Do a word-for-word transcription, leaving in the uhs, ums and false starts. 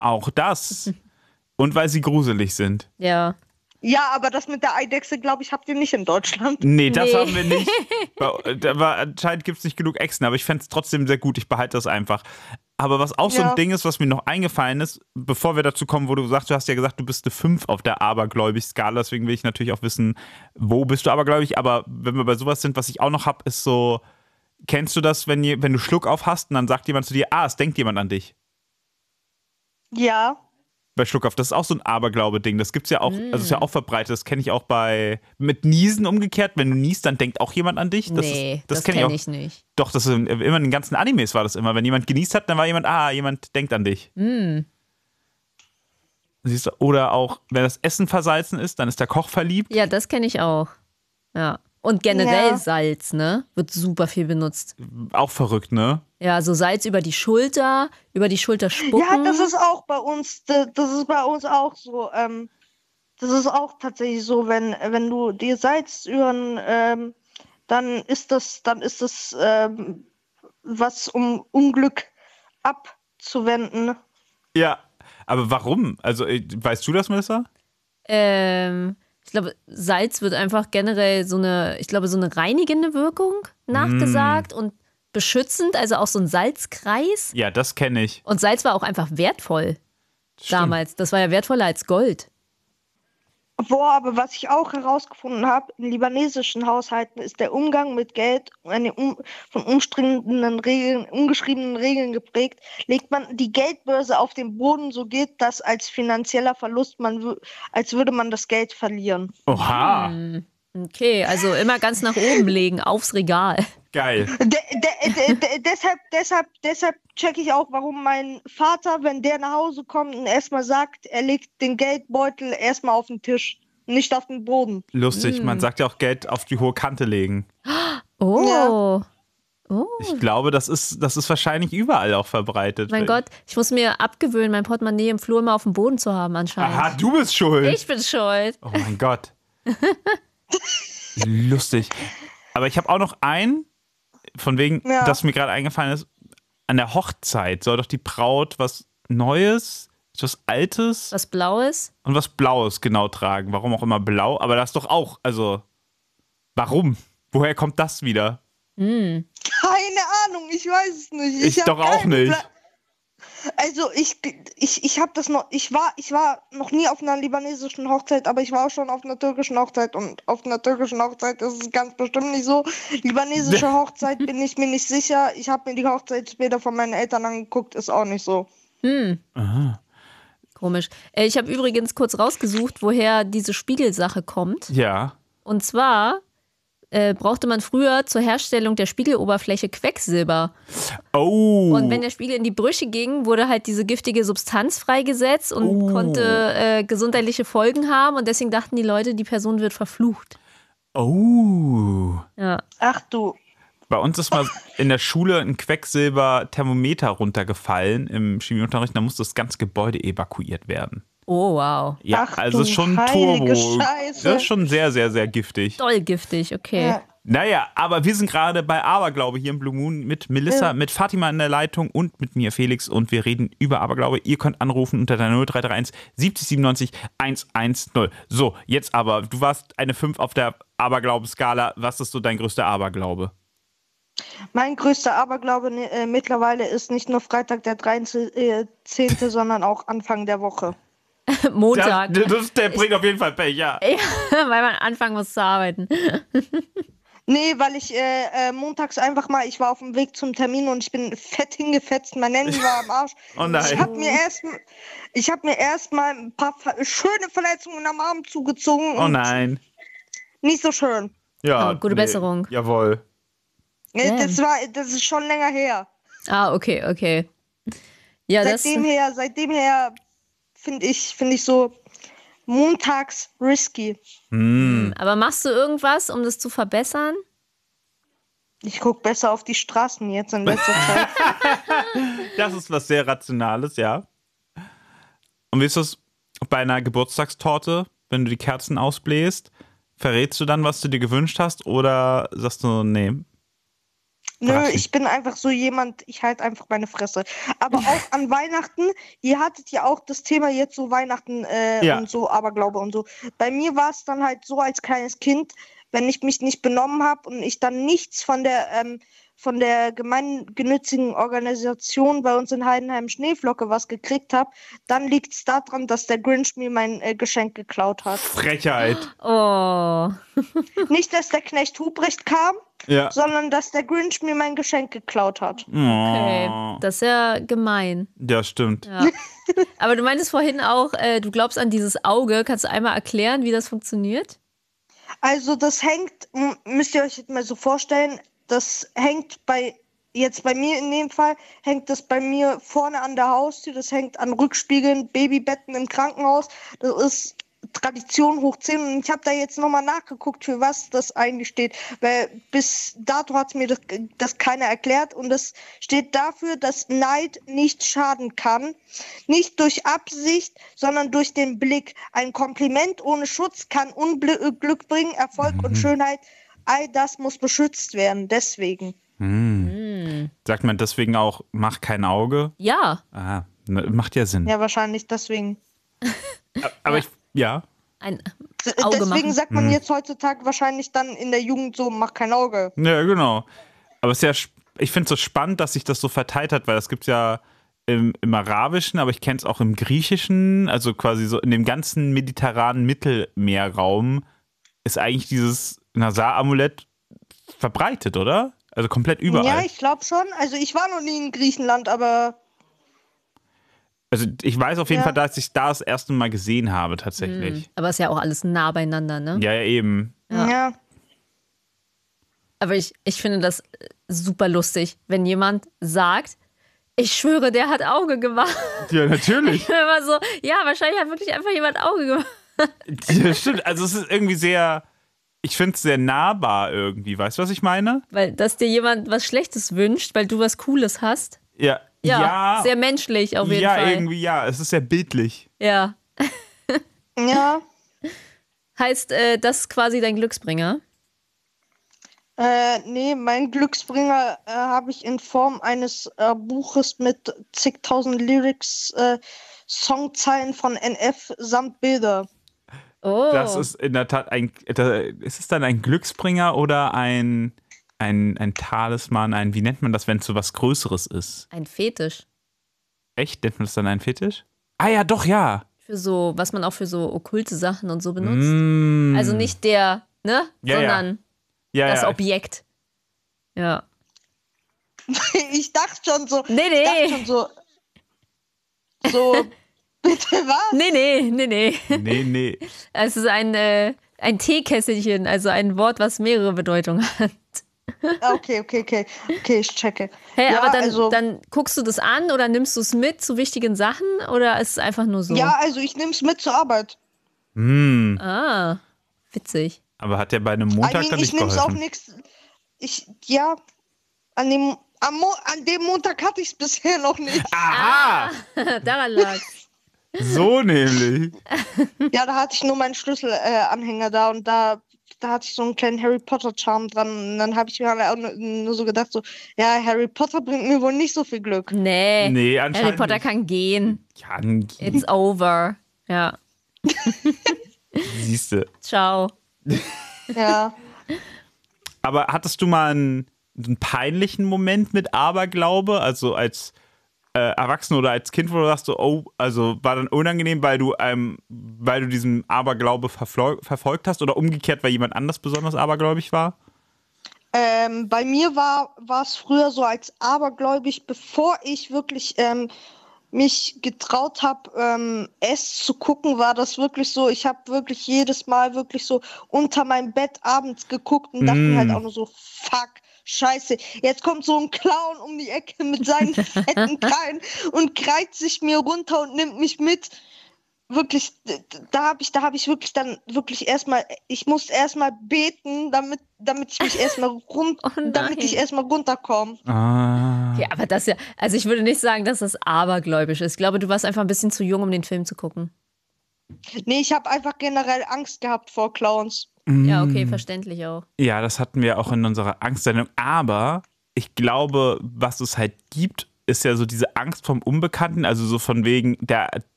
Auch das. Und weil sie gruselig sind. Ja. Ja, aber das mit der Eidechse, glaube ich, habt ihr nicht in Deutschland. Nee, das Nee. haben wir nicht. Aber anscheinend gibt es nicht genug Echsen, aber ich fände es trotzdem sehr gut. Ich behalte das einfach. Aber was auch so Ja. ein Ding ist, was mir noch eingefallen ist, bevor wir dazu kommen, wo du sagst, du hast ja gesagt, du bist eine fünf auf der Abergläubig-Skala, deswegen will ich natürlich auch wissen, wo bist du abergläubig, aber wenn wir bei sowas sind, was ich auch noch habe, ist so, kennst du das, wenn, je, wenn du Schluck auf hast und dann sagt jemand zu dir, ah, es denkt jemand an dich? Ja. Bei Schluck auf, das ist auch so ein Aberglaube-Ding, das gibt's ja auch, also ist ja auch verbreitet, das kenne ich auch bei, mit Niesen umgekehrt, wenn du niest, dann denkt auch jemand an dich. Das Nee, ist, das, das kenne kenne ich ich, auch. nicht. Doch, das ist immer in den ganzen Animes war das immer. Wenn jemand genießt hat, dann war jemand, ah, jemand denkt an dich. Mm. Siehst du? Oder auch, wenn das Essen versalzen ist, dann ist der Koch verliebt. Ja, das kenne ich auch. Ja. Und generell Ja. Salz, ne? Wird super viel benutzt. Auch verrückt, ne? Ja, so Salz über die Schulter, über die Schulter spucken. Ja, das ist auch bei uns, da- das ist bei uns auch so. Ähm, das ist auch tatsächlich so, wenn, wenn du dir Salz über ähm, dann ist das, dann ist das ähm, was, um Unglück abzuwenden. Ja. Aber warum? Also, äh, weißt du das, Melissa? Ähm, ich glaube, Salz wird einfach generell so eine, ich glaube, so eine reinigende Wirkung nachgesagt und beschützend, also auch so ein Salzkreis. Ja, das kenne ich. Und Salz war auch einfach wertvoll Stimmt. damals. Das war ja wertvoller als Gold. Boah, aber was ich auch herausgefunden habe, in libanesischen Haushalten ist der Umgang mit Geld eine um, von umstrittenen Regeln, ungeschriebenen Regeln geprägt. Legt man die Geldbörse auf den Boden, so gilt das als finanzieller Verlust, man, wü- als würde man das Geld verlieren. Oha. Okay, also immer ganz nach oben legen, aufs Regal. Geil. De, de, de, de, deshalb, deshalb, deshalb checke ich auch, warum mein Vater, wenn der nach Hause kommt und erstmal sagt, er legt den Geldbeutel erstmal auf den Tisch, nicht auf den Boden. Lustig, man sagt ja auch Geld auf die hohe Kante legen. Oh. Ja. Oh. Ich glaube, das ist, das ist wahrscheinlich überall auch verbreitet. Mein Gott, ich muss mir abgewöhnen, mein Portemonnaie im Flur immer auf dem Boden zu haben anscheinend. Aha, du bist schuld. Ich bin schuld. Oh mein Gott. Lustig. Aber ich habe auch noch einen, von wegen, Ja. das mir gerade eingefallen ist, an der Hochzeit soll doch die Braut was Neues, was Altes Was Blaues? und was Blaues genau tragen. Warum auch immer blau, aber das doch auch, also, warum? Woher kommt das wieder? Keine Ahnung, ich weiß es nicht. Ich hab doch auch keinen nicht. Pla- Also ich, ich, ich habe das noch, ich war, ich war noch nie auf einer libanesischen Hochzeit, aber ich war auch schon auf einer türkischen Hochzeit und auf einer türkischen Hochzeit ist es ganz bestimmt nicht so. Libanesische Hochzeit bin ich mir nicht sicher. Ich habe mir die Hochzeitsbilder von meinen Eltern angeguckt, ist auch nicht so. Komisch. Äh, Ich habe übrigens kurz rausgesucht, woher diese Spiegelsache kommt. Ja. Und zwar äh, brauchte man früher zur Herstellung der Spiegeloberfläche Quecksilber. Oh. Und wenn der Spiegel in die Brüche ging, wurde halt diese giftige Substanz freigesetzt und Oh. konnte äh, gesundheitliche Folgen haben. Und deswegen dachten die Leute, die Person wird verflucht. Oh. Ja. Ach du. Bei uns ist mal in der Schule ein Quecksilber-Thermometer runtergefallen im Chemieunterricht. Da musste das ganze Gebäude evakuiert werden. Oh, wow. Ja, Ach also du es ist schon heilige Turbo. Scheiße. Das ist schon sehr, sehr, sehr giftig. Doll giftig, okay. Ja. Naja, aber wir sind gerade bei Aberglaube hier im Blue Moon mit Melissa, Ja. mit Fatima in der Leitung und mit mir, Felix. Und wir reden über Aberglaube. Ihr könnt anrufen unter der null drei drei eins siebzig siebenundneunzig hundertzehn. So, jetzt aber, du warst eine fünf auf der Aberglaubeskala. Was ist so dein größter Aberglaube? Mein größter Aberglaube ne- äh, mittlerweile ist nicht nur Freitag der dreizehnte, sondern auch Anfang der Woche. Montag. Das, das, der bringt auf jeden Fall Pech, ja. Weil man anfangen muss zu arbeiten. Nee, weil ich äh, äh, montags einfach mal, ich war auf dem Weg zum Termin und ich bin fett hingefetzt, mein Handy war am Arsch. Oh nein. Ich habe mir erst ich habe mir erst mal ein paar ver- schöne Verletzungen am Arm zugezogen. Oh und nein. Nicht so schön. Ja, Oh, gute Besserung. Jawohl. Äh, Damn. Das war, das ist schon länger her. Ah, okay, okay. Ja, das. Seitdem her, seitdem her finde ich, finde ich so montags risky. Aber machst du irgendwas, um das zu verbessern? Ich gucke besser auf die Straßen jetzt in letzter Zeit. Das ist was sehr Rationales, ja. Und wie ist das bei einer Geburtstagstorte, wenn du die Kerzen ausbläst? Verrätst du dann, was du dir gewünscht hast, oder sagst du, nee? Nö, Verrat ich bin einfach so jemand, ich halte einfach meine Fresse. Aber auch an Weihnachten, ihr hattet ja auch das Thema jetzt so Weihnachten äh, Ja. und so Aberglaube und so. Bei mir war es dann halt so als kleines Kind, wenn ich mich nicht benommen habe und ich dann nichts von der ähm, von der gemeinnützigen Organisation bei uns in Heidenheim Schneeflocke was gekriegt habe, dann liegt es daran, dass der Grinch mir mein äh, Geschenk geklaut hat. Frechheit. Oh. Nicht, dass der Knecht Hubrecht kam, Ja. sondern dass der Grinch mir mein Geschenk geklaut hat. Okay. Oh. Das ist ja gemein. Ja, stimmt. Ja. Aber du meintest vorhin auch, äh, du glaubst an dieses Auge. Kannst du einmal erklären, wie das funktioniert? Also das hängt, m- müsst ihr euch jetzt mal so vorstellen, das hängt bei, jetzt bei mir in dem Fall, hängt das bei mir vorne an der Haustür, das hängt an Rückspiegeln, Babybetten im Krankenhaus, das ist Tradition hoch zehn und ich habe da jetzt nochmal nachgeguckt, für was das eigentlich steht, weil bis dato hat mir das, das keiner erklärt und das steht dafür, dass Neid nicht schaden kann, nicht durch Absicht, sondern durch den Blick. Ein Kompliment ohne Schutz kann Unglück bringen, Erfolg und Schönheit, all das muss beschützt werden, deswegen. Sagt man deswegen auch, mach kein Auge? Ja. Ah, ne, macht ja Sinn. Ja, wahrscheinlich deswegen. Aber ich, ja. Ein D- Auge Deswegen machen. sagt man jetzt heutzutage wahrscheinlich dann in der Jugend so, mach kein Auge. Ja, genau. Aber es ist ja, sp- ich finde es so spannend, dass sich das so verteilt hat, weil das gibt es ja im, im Arabischen, aber ich kenne es auch im Griechischen, also quasi so in dem ganzen mediterranen Mittelmeerraum ist eigentlich dieses Nasar-Amulett verbreitet, oder? Also komplett überall. Ja, ich glaube schon. Also ich war noch nie in Griechenland, aber Also ich weiß auf jeden Ja. Fall, dass ich da das erste Mal gesehen habe, tatsächlich. Aber ist ja auch alles nah beieinander, ne? Ja, ja, eben. Ja. ja. Aber ich, ich finde das äh, super lustig, wenn jemand sagt, ich schwöre, der hat Auge gemacht. Ja, natürlich. Immer so, ja, wahrscheinlich hat wirklich einfach jemand Auge gemacht. Ja, stimmt. Also es ist irgendwie sehr, ich finde es sehr nahbar irgendwie. Weißt du, was ich meine? Weil, dass dir jemand was Schlechtes wünscht, weil du was Cooles hast. Ja. Ja, Ja, sehr menschlich auf jeden ja Fall. irgendwie, ja. Es ist sehr bildlich. Ja. Ja. Heißt, äh, das ist quasi dein Glücksbringer. Äh, nee, mein Glücksbringer äh, habe ich in Form eines äh, Buches mit zigtausend Lyrics, äh, Songzeilen von N F samt Bilder. Oh. Das ist in der Tat ein, da, ist es dann ein Glücksbringer oder ein, ein, ein Talisman, ein, wie nennt man das, wenn es so was Größeres ist? ein Fetisch. Echt? Nennt man das dann ein Fetisch? Ah ja, doch, ja. Für so, was man auch für so okkulte Sachen und so benutzt. Mm. Also nicht der, ne? Ja, Sondern ja, das ja. Objekt. Ja. Ich dachte schon so. Nee, Ich dachte nee. schon so. So, bitte was? Nee, nee, nee, nee. Nee, nee. Es ist ein, äh, ein Teekesselchen, also ein Wort, was mehrere Bedeutungen hat. Ah, Okay, okay, okay. Okay, ich checke. Hey, Ja, aber dann, also- dann guckst du das an oder nimmst du es mit zu wichtigen Sachen oder ist es einfach nur so? Ja, also ich nehme es mit zur Arbeit. Hm. Ah, witzig. Aber hat der bei einem I Montag mean, dann ich nicht nehme es auch geholfen? nichts. Ich, ja, an dem, am Mo an dem Montag hatte ich es bisher noch nicht. Aha! Daran lag's. So nämlich. Ja, da hatte ich nur meinen Schlüsselanhänger äh, Anhänger da und da, da hatte ich so einen kleinen Harry Potter Charme dran. Und dann habe ich mir halt auch nur, nur so gedacht, so, ja, Harry Potter bringt mir wohl nicht so viel Glück. Nee. Nee, Harry anscheinend Potter nicht. kann gehen. Kann gehen. It's over. Ja. Siehste. Ciao. Ja. Aber hattest du mal einen, einen peinlichen Moment mit Aberglaube? Also als äh, Erwachsener oder als Kind, wo du sagst, so, oh, also war dann unangenehm, weil du, ähm, weil du diesen Aberglaube verfol- verfolgt hast oder umgekehrt, weil jemand anders besonders abergläubig war? Ähm, bei mir war war es früher so als abergläubig, bevor ich wirklich ähm, mich getraut habe, ähm, es zu gucken, war das wirklich so, ich habe wirklich jedes Mal wirklich so unter meinem Bett abends geguckt und dachte mir halt auch nur so, fuck, scheiße, jetzt kommt so ein Clown um die Ecke mit seinen fetten Krallen und kreizt sich mir runter und nimmt mich mit. Wirklich, d- d- da habe ich, da habe ich wirklich dann wirklich erstmal, ich musste erstmal beten, damit, damit ich mich erstmal rum, Oh nein. damit ich erstmal runterkomme. Ah. Ja, aber das ja, also ich würde nicht sagen, dass das abergläubisch ist. Ich glaube, du warst einfach ein bisschen zu jung, um den Film zu gucken. Nee, ich habe einfach generell Angst gehabt vor Clowns. Ja, okay, verständlich auch. Ja, das hatten wir auch in unserer Angstsendung. Aber ich glaube, was es halt gibt, ist ja so diese Angst vom Unbekannten, also so von wegen, der,